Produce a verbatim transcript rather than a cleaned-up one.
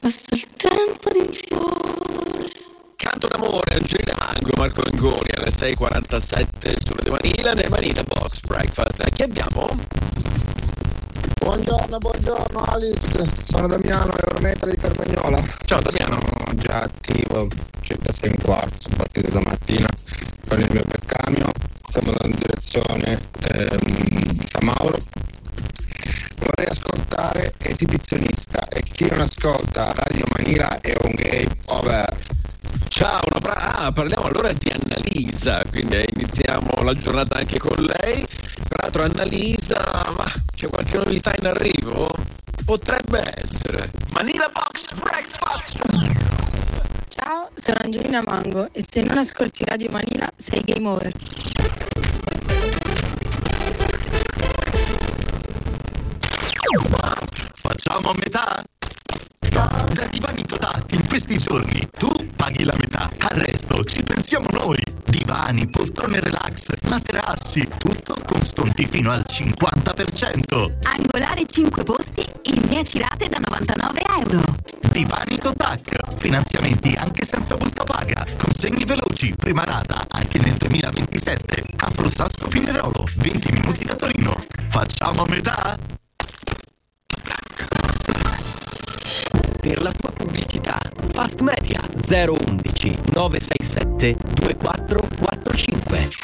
basta il tempo di un fiore. Canto d'amore, Angelina Mango, Marco Mengoni alle sei e quarantasette su Radio Manila nel Manila Box Breakfast. Chi abbiamo? Buongiorno, buongiorno Alice, sono Damiano, Eurometal di Carmagnola. Ciao Damiano. Sono già attivo, circa sei e un quarto, sono partito stamattina con il mio bel camion, stiamo andando in direzione ehm, San Mauro. Vorrei ascoltare Esibizionista e chi non ascolta Radio Manila è un gay over. Ciao, una bra- ah, parliamo allora di Annalisa, quindi iniziamo la giornata anche con lei. Peraltro Annalisa, ma c'è qualche novità in arrivo? Potrebbe essere. Manila Box Breakfast! Ciao, sono Angelina Mango e se non ascolti Radio Manila sei game over. Facciamo a metà? Da Divani Total in questi giorni tu paghi la metà, al resto ci pensiamo noi. Divani, poltrone relax, materassi, tutto con sconti fino al cinquanta per cento. Angolare cinque posti in dieci rate da novantanove euro. Divani Totac, finanziamenti anche senza busta paga, consegni veloci, prima rata anche nel duemilaventisette. A Frossasco Pinerolo, venti minuti da Torino. Facciamo a metà? Per la tua pubblicità, Fast Media zero uno uno nove sei sette due quattro quattro cinque.